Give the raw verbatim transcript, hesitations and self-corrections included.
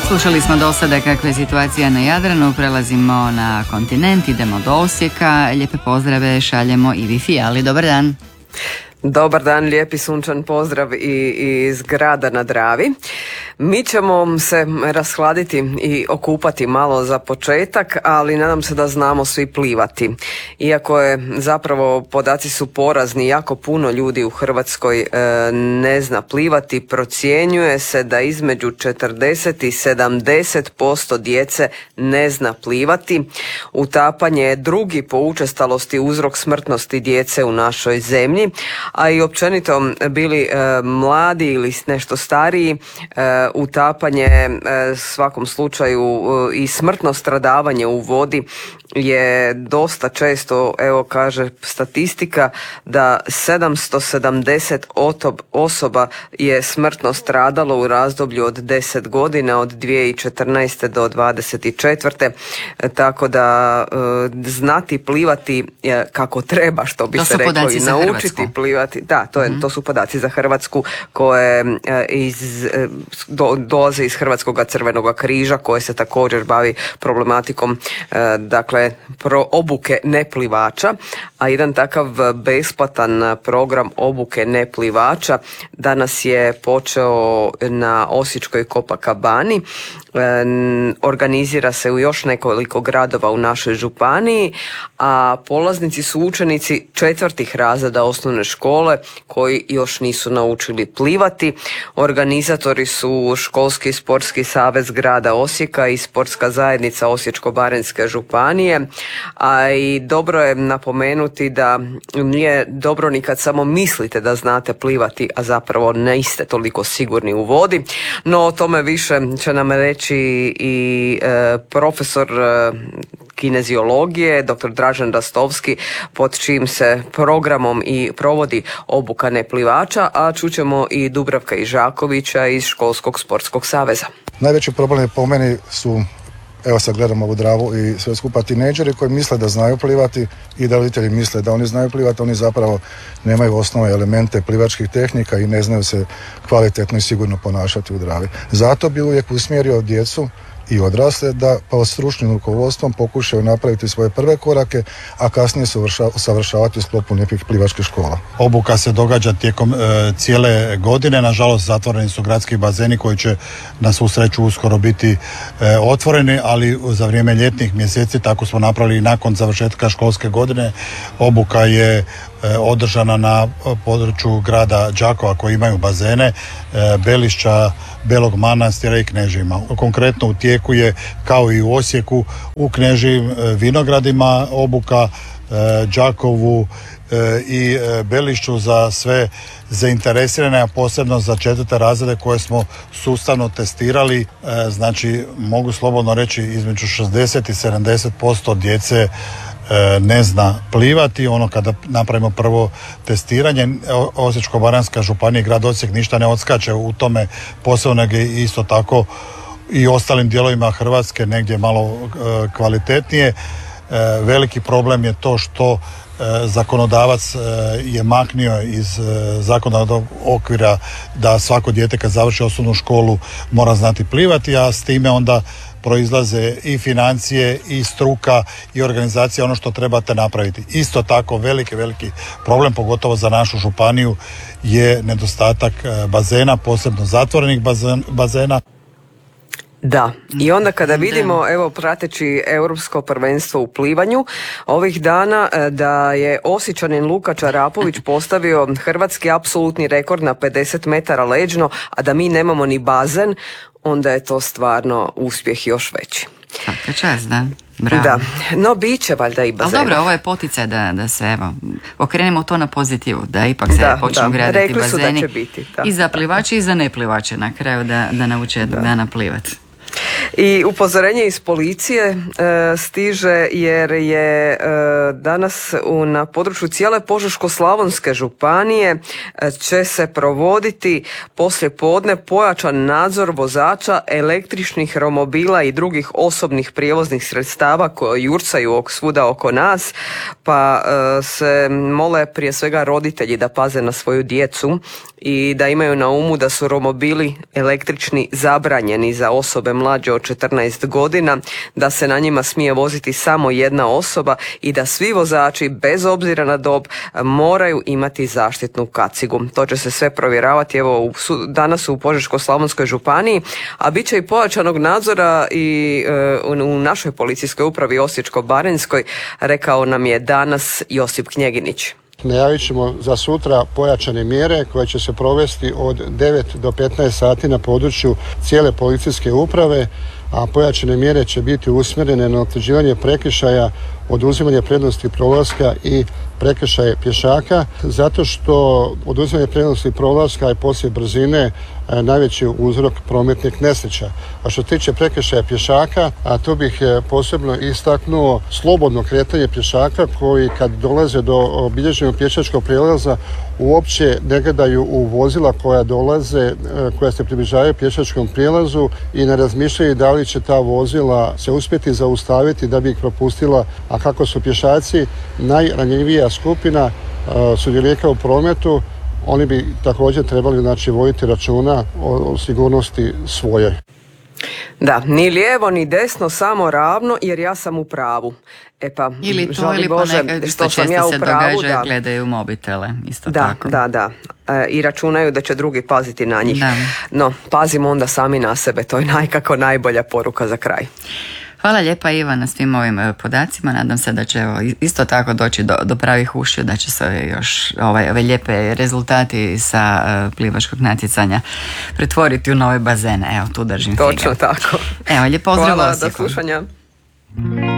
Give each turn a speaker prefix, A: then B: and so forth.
A: Slušali smo do sada kakva je situacija na Jadranu, prelazimo na kontinent, idemo do Osijeka. Lijepe pozdrave šaljemo Ivi Fijali. Dobar dan.
B: Dobar dan, lijepi sunčan pozdrav i iz grada na Dravi. Mi ćemo se rashladiti i okupati malo za početak, ali nadam se da znamo svi plivati. Iako je zapravo podaci su porazni, jako puno ljudi u Hrvatskoj e, ne zna plivati, procjenjuje se da između četrdeset i sedamdeset posto djece ne zna plivati. Utapanje je drugi po učestalosti uzrok smrtnosti djece u našoj zemlji, a i općenito bili e, mladi ili nešto stariji, e, utapanje e, svakom slučaju e, i smrtno stradavanje u vodi je dosta često, evo kaže statistika da sedamsto sedamdeset osoba je smrtno stradalo u razdoblju od deset godina, od dvije tisuće četrnaeste do dvadeset četvrte E, tako da e, znati plivati e, kako treba, što bi se reklo, i naučiti plivati. Da, to, je, mm-hmm. to su podaci za Hrvatsku koje e, iz, e, do, dolaze iz Hrvatskog crvenog križa, koje se također bavi problematikom e, dakle pro obuke neplivača, a jedan takav besplatan program obuke neplivača danas je počeo na Osječkoj Copacabani. E, organizira se u još nekoliko gradova u našoj županiji, a polaznici su učenici četvrtih razreda osnovne škole koji još nisu naučili plivati. Organizatori su Školski sportski savez grada Osijeka i Sportska zajednica Osječko-baranjske županije, a i dobro je napomenuti da nije dobro ni kad samo mislite da znate plivati, a zapravo niste toliko sigurni u vodi. No o tome više će nam reći i e, profesor e, kineziologije, dr. Dražen Rastovski, pod čijim se programom i provodi obuka neplivača, a čućemo i Dubravka Ižakovića iz Školskog sportskog saveza.
C: Najveći problem po meni su, evo sad gledamo ovu Dravu i sve skupa, tinejdžeri koji misle da znaju plivati i da roditelji misle da oni znaju plivati, oni zapravo nemaju osnovne elemente plivačkih tehnika i ne znaju se kvalitetno i sigurno ponašati u Dravi. Zato bi uvijek usmjerio djecu i odrasle da pod stručnim rukovodstvom pokušaju napraviti svoje prve korake, a kasnije se usavršavati u sklopu nekih plivačkih škola.
D: Obuka se događa tijekom e, cijele godine, nažalost zatvoreni su gradski bazeni koji će na svu sreću uskoro biti e, otvoreni, ali za vrijeme ljetnih mjeseci, tako smo napravili i nakon završetka školske godine, obuka je održana na području grada Đakova koji imaju bazene, Belišća, Belog Manastira i Knežima. Konkretno u tijeku je, kao i u Osijeku, u Knežim Vinogradima obuka, Đakovu i Belišću za sve zainteresirane, a posebno za četvrte razrede koje smo sustavno testirali. Znači, mogu slobodno reći, između šezdeset i sedamdeset posto djece ne zna plivati. Ono kada napravimo prvo testiranje, Osječko-baranjska županija i grad Osijek ništa ne odskače u tome posebno, nego isto tako i ostalim dijelovima Hrvatske negdje malo e, kvalitetnije. E, veliki problem je to što e, zakonodavac e, je maknio iz e, zakonodavnog okvira da svako dijete kad završi osnovnu školu mora znati plivati, a s time onda proizlaze i financije i struka i organizacija, ono što trebate napraviti. Isto tako veliki, veliki problem, pogotovo za našu županiju, je nedostatak bazena, posebno zatvorenih bazen, bazena.
B: Da, i onda kada vidimo, evo prateći europsko prvenstvo u plivanju ovih dana, da je Osječanin Luka Čarapović postavio hrvatski apsolutni rekord na pedeset metara leđno, a da mi nemamo ni bazen, onda je to stvarno uspjeh još veći.
A: Svaka čast, da. Bravo.
B: Da, no bit će valjda i bazena.
A: Ali dobro, ovo je poticaj da, da se evo okrenemo to na pozitivu, da ipak se
B: da,
A: počnu
B: da.
A: graditi
B: Rekli
A: bazeni.
B: Su da će biti, da.
A: I za plivače i za neplivače na kraju da, da nauče jednog dana plivati.
B: I upozorenje iz policije e, stiže jer je e, danas u, na području cijele Požeško-slavonske županije e, će se provoditi poslije podne pojačan nadzor vozača električnih romobila i drugih osobnih prijevoznih sredstava koje jurcaju svuda oko nas, pa e, se mole prije svega roditelji da paze na svoju djecu i da imaju na umu da su romobili električni zabranjeni za osobe mlađe od četrnaest godina, da se na njima smije voziti samo jedna osoba i da svi vozači bez obzira na dob moraju imati zaštitnu kacigu. To će se sve provjeravati evo u, danas u Požeško-slavonskoj županiji, a bit će i pojačanog nadzora i e, u našoj policijskoj upravi Osječko-baranjskoj, rekao nam je danas Josip Knjeginić.
E: Najavit ćemo za sutra pojačane mjere koje će se provesti od devet do petnaest sati na području cijele policijske uprave, a pojačane mjere će biti usmjerene na utvrđivanje prekršaja, oduzimanje prednosti prolaska i prekršaje pješaka, zato što oduzimanje prednosti prolaska je poslije brzine najveći uzrok prometnih nesreća. A što se tiče prekršaja pješaka, a tu bih posebno istaknuo slobodno kretanje pješaka koji kad dolaze do obilježenog pješačkog prijelaza uopće ne gledaju u vozila koja dolaze, koja se približavaju pješačkom prijelazu i ne razmišljaju da li će ta vozila se uspjeti zaustaviti da bi ih propustila, a kako su pješaci najranjivija skupina sudionika u prometu, oni bi također trebali znači voditi računa o, o sigurnosti svojoj.
B: Da, ni lijevo ni desno, samo ravno jer ja sam u pravu. E pa,
A: ili to
B: žali
A: ili
B: Bože,
A: ponekad
B: što
A: što
B: sam
A: često
B: ja u
A: se
B: pravu,
A: događa,
B: da.
A: gledaju mobitele, isto
B: Da,
A: tako.
B: da, da. E, I računaju da će drugi paziti na njih.
A: Da.
B: No, pazimo onda sami na sebe, to je najkako najbolja poruka za kraj.
A: Hvala lijepa Iva na svim ovim podacima, nadam se da će evo, isto tako doći do, do pravih ušiju, da će se još ovaj, ove lijepe rezultati sa uh, plivačkog natjecanja pretvoriti u nove bazene. Evo, tu držim fige.
B: Točno tako.
A: Evo, lijep pozdrav
B: Hvala,
A: Osijeku.
B: do slušanja.